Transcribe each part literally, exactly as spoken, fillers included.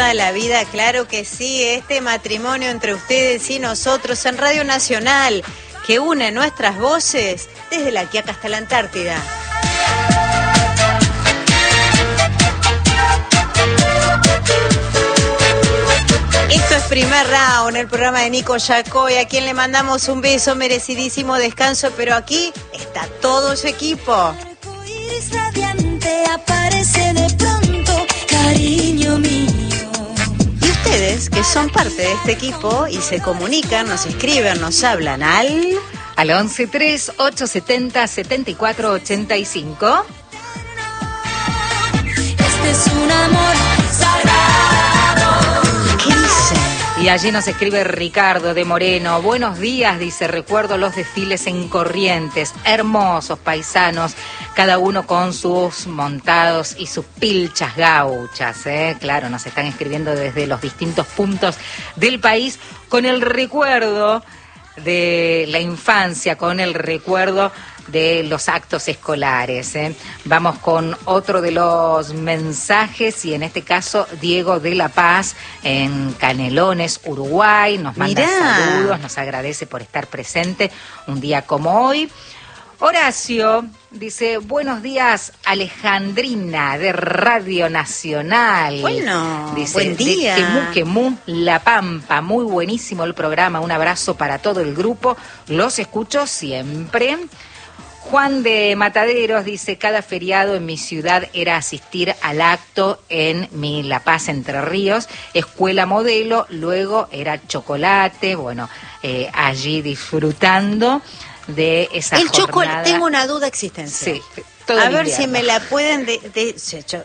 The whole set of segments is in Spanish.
toda la vida, claro que sí, este matrimonio entre ustedes y nosotros en Radio Nacional, que une nuestras voces desde la Quiaca hasta la Antártida. Esto es Primer Round, el programa de Nico Yacoy, a quien le mandamos un beso, merecidísimo descanso, pero aquí está todo su equipo. Arcoíris radiante aparece de pronto, cariño mío. Y ustedes, que son parte de este equipo y se comunican, nos escriben, nos hablan al... Al once tres ocho setenta setenta y cuatro ochenta y cinco. Este es un amor sagrado. ¿Qué dice? Y allí nos escribe Ricardo de Moreno. Buenos días, dice, recuerdo los desfiles en Corrientes, hermosos paisanos, cada uno con sus montados y sus pilchas gauchas, ¿eh? Claro, nos están escribiendo desde los distintos puntos del país con el recuerdo de la infancia, con el recuerdo de los actos escolares, ¿eh? Vamos con otro de los mensajes y en este caso Diego de La Paz en Canelones, Uruguay, nos manda Mirá. saludos, nos agradece por estar presente un día como hoy. Horacio dice, buenos días Alejandrina de Radio Nacional. Bueno, dice, buen día. De Quemú, Quemú, La Pampa, muy buenísimo el programa, un abrazo para todo el grupo, los escucho siempre. Juan de Mataderos dice, cada feriado en mi ciudad era asistir al acto en mi La Paz, Entre Ríos, escuela modelo, luego era chocolate, bueno, eh, allí disfrutando de esa El jornada. chocolate, tengo una duda existencial. Sí, todo A el ver invierno. si me la pueden... De, de- se- cho-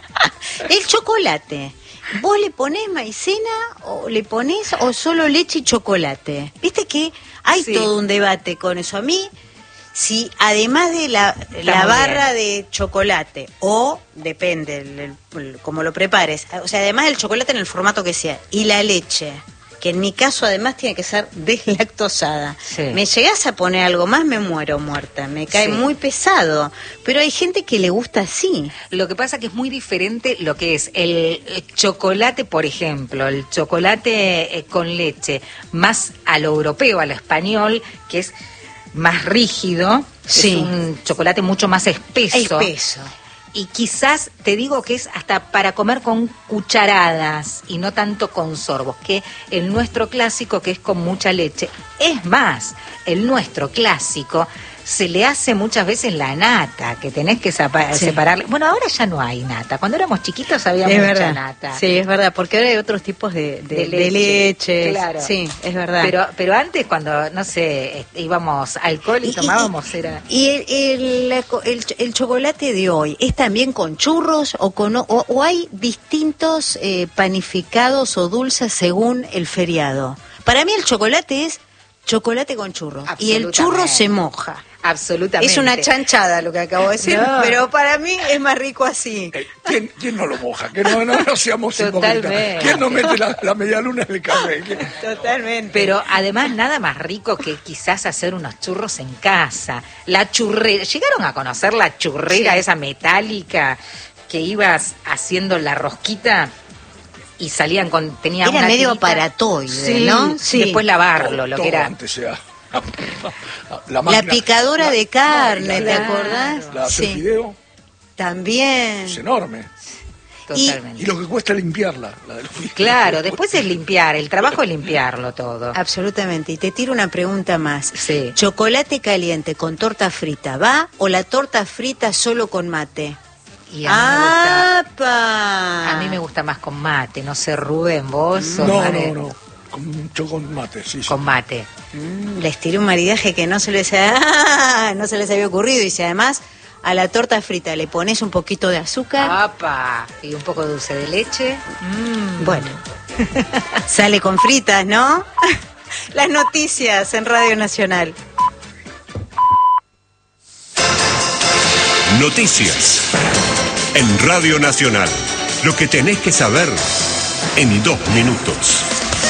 el chocolate, ¿vos le ponés maicena o le ponés o solo leche y chocolate? Viste que hay Sí. todo un debate con eso. A mí, si además de la, la muy barra de chocolate, o depende, el, el- el- como lo prepares, o sea, además del chocolate en el formato que sea, y la leche, que en mi caso además tiene que ser deslactosada. Sí. Me llegás a poner algo más, me muero muerta, me cae Sí. muy pesado, pero hay gente que le gusta así. Lo que pasa que es muy diferente lo que es el, el chocolate, por ejemplo, el chocolate eh, con leche, más a lo europeo, a lo español, que es más rígido, Sí. es un chocolate mucho más espeso. Espeso. Y quizás te digo que es hasta para comer con cucharadas y no tanto con sorbos, que el nuestro clásico, que es con mucha leche. Es más, el nuestro clásico se le hace muchas veces la nata, que tenés que sapa- Sí. separarle. Bueno, ahora ya no hay nata. Cuando éramos chiquitos había Es mucha verdad. nata. Sí, es verdad, porque ahora hay otros tipos de, de, De de leche, leches. claro. Sí, es verdad. Pero, pero antes, cuando, no sé, este, íbamos al alcohol y, tomábamos, era... Y el, el, la co- el, el chocolate de hoy, ¿es también con churros o con o, o hay distintos eh, panificados o dulces según el feriado? Para mí el chocolate es chocolate con churros y el churro Absolutamente. se moja. Absolutamente. Es una chanchada lo que acabo de decir, No. pero para mí es más rico así. Eh, ¿Quién, quién no lo moja? Que no, no, no seamos Totalmente. hipócritas. ¿Quién no mete la, la media luna en el café? ¿Quién? Totalmente. Pero además nada más rico que quizás hacer unos churros en casa. La churrera, ¿llegaron a conocer la churrera Sí. esa metálica que ibas haciendo la rosquita y salían con, tenía Era una medio tirita? aparatoide, Sí, ¿no? Sí. Después lavarlo, lo Todo que era. antes sea. La, La máquina- picadora la- de carne, la- ¿te la- acordás? La hacer Sí. fideo También. es enorme. Totalmente. Y lo que cuesta limpiarla. La de los fideos. Claro, después es limpiar, el trabajo es limpiarlo todo. Absolutamente. Y te tiro una pregunta más. Sí. ¿Chocolate caliente con torta frita va o la torta frita solo con mate? Y a mí, me gusta, ¡Apa! a mí me gusta más con mate, no sé, Rubén, vos sos No, más de- no, no. Con mucho con mate, sí, sí. con mate. Mm, les tiré un maridaje que no se les, ¡Ah! no se les había ocurrido. Y si además a la torta frita le pones un poquito de azúcar, ¡Apa! Y un poco de dulce de leche. Mm. bueno, sale con fritas, ¿no? Las noticias en Radio Nacional. Noticias en Radio Nacional. Lo que tenés que saber en dos minutos.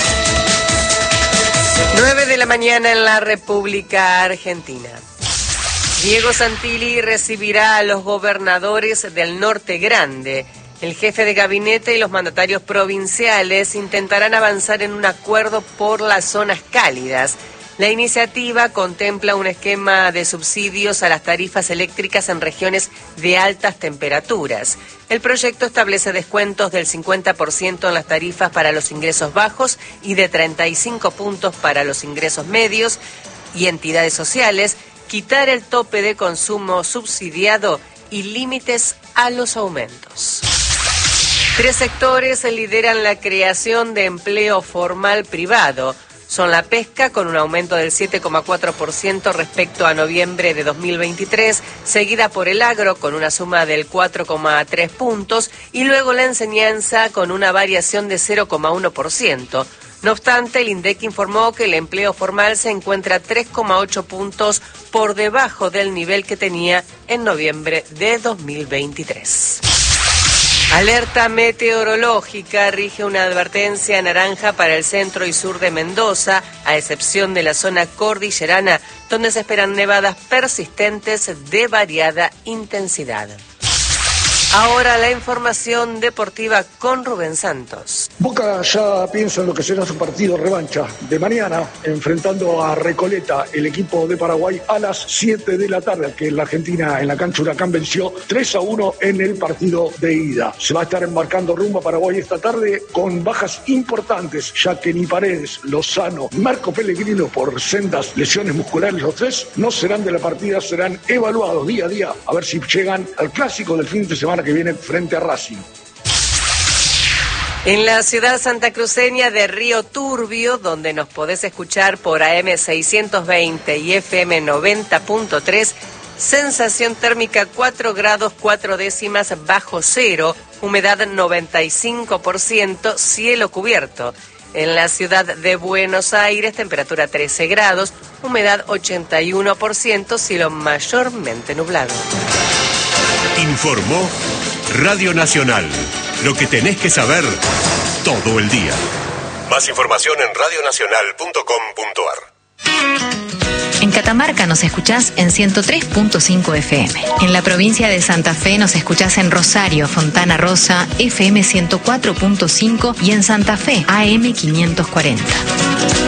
nueve de la mañana en la República Argentina. Diego Santilli recibirá a los gobernadores del Norte Grande El jefe de gabinete y los mandatarios provinciales intentarán avanzar en un acuerdo por las zonas cálidas. La iniciativa contempla un esquema de subsidios a las tarifas eléctricas en regiones de altas temperaturas. El proyecto establece descuentos del cincuenta por ciento en las tarifas para los ingresos bajos y de treinta y cinco puntos para los ingresos medios y entidades sociales, quitar el tope de consumo subsidiado y límites a los aumentos. Tres sectores lideran la creación de empleo formal privado. Son la pesca, con un aumento del siete coma cuatro por ciento respecto a noviembre de dos mil veintitrés, seguida por el agro, con una suma del cuatro coma tres puntos, y luego la enseñanza, con una variación de cero coma uno por ciento. No obstante, el INDEC informó que el empleo formal se encuentra tres coma ocho puntos por debajo del nivel que tenía en noviembre de dos mil veintitrés. Alerta meteorológica, rige una advertencia naranja para el centro y sur de Mendoza, a excepción de la zona cordillerana, donde se esperan nevadas persistentes de variada intensidad. Ahora la información deportiva con Rubén Santos. Boca ya piensa en lo que será su partido revancha de mañana, enfrentando a Recoleta, el equipo de Paraguay, a las siete de la tarde, que la Argentina en la cancha Huracán venció tres a uno en el partido de ida. Se va a estar embarcando rumbo a Paraguay esta tarde con bajas importantes, ya que ni Paredes, Lozano, Marco Pellegrino, por sendas lesiones musculares, los tres no serán de la partida, serán evaluados día a día a ver si llegan al clásico del fin de semana que viene frente a Racing. En la ciudad santacruceña de Río Turbio, donde nos podés escuchar por A M seiscientos veinte y F M noventa punto tres, sensación térmica cuatro grados cuatro décimas bajo cero, humedad noventa y cinco por ciento, cielo cubierto. En la ciudad de Buenos Aires, temperatura trece grados, humedad ochenta y uno por ciento, cielo mayormente nublado. Informó Radio Nacional. Lo que tenés que saber todo el día. Más información en radio nacional punto com punto a r. En Catamarca nos escuchás en ciento tres punto cinco F M. En la provincia de Santa Fe nos escuchás en Rosario, Fontana Rosa, F M ciento cuatro punto cinco y en Santa Fe, A M quinientos cuarenta.